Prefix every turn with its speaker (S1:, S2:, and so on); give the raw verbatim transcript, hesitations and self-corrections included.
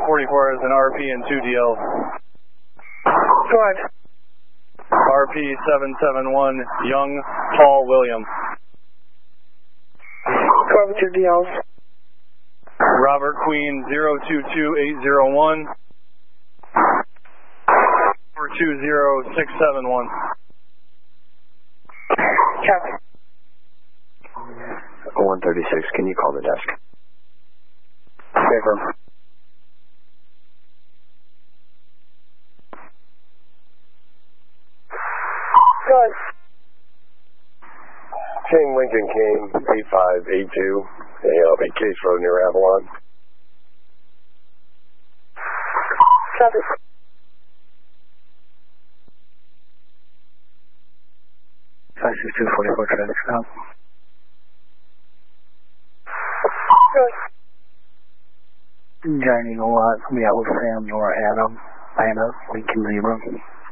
S1: forty-four is an R P and two D Ls.
S2: Go ahead.
S1: R P seven seven one, Young Paul William.
S2: Go ahead with your D Ls.
S1: Robert Queen zero two two eight zero one, four two zero six seven one.
S2: Copy.
S3: one thirty-six, can you call the desk?
S1: Paper.
S2: Good.
S3: King Lincoln King, eight five eight two, uh, Case Road near Avalon.
S2: Copy.
S3: five six two forty-four traffic stop.
S2: Good.
S3: Giant Eagle Lot, we out with Sam, Nora, Adam, Anna, Lincoln Zebra.